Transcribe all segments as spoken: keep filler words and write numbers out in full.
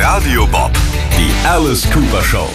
Radio Bob, die Alice Cooper Show.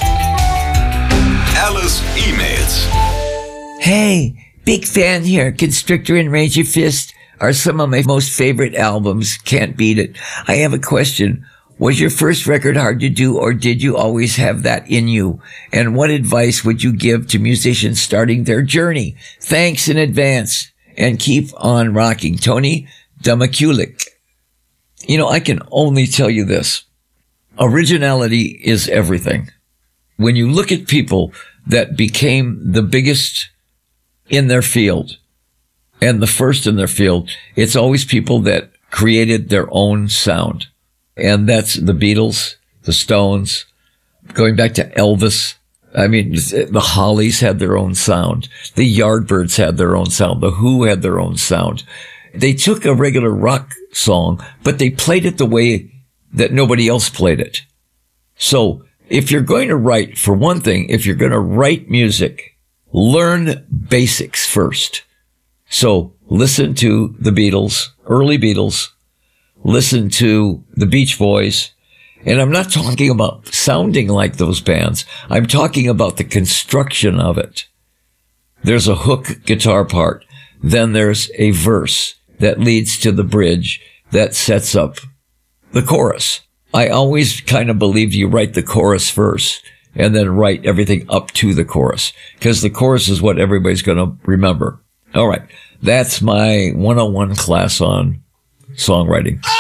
Alice E-Mails. Hey, big fan here. Constrictor and Ranger Fist are some of my most favorite albums. Can't beat it. I have a question. Was your first record hard to do, or did you always have that in you? And what advice would you give to musicians starting their journey? Thanks in advance, and keep on rocking. Tony Damakulik. You know, I can only tell you this. Originality is everything. When you look at people that became the biggest in their field and the first in their field, it's always people that created their own sound. And that's the Beatles, the Stones, going back to Elvis. I mean, the Hollies had their own sound. The Yardbirds had their own sound. The Who had their own sound. They took a regular rock song, but they played it the way that nobody else played it. So if you're going to write, for one thing, if you're going to write music, learn basics first. So listen to the Beatles, early Beatles, listen to the Beach Boys. And I'm not talking about sounding like those bands. I'm talking about the construction of it. There's a hook guitar part. Then there's a verse that leads to the bridge that sets up the chorus. I always kind of believe you write the chorus first and then write everything up to the chorus, because the chorus is what everybody's going to remember. All right. That's my one oh one class on songwriting.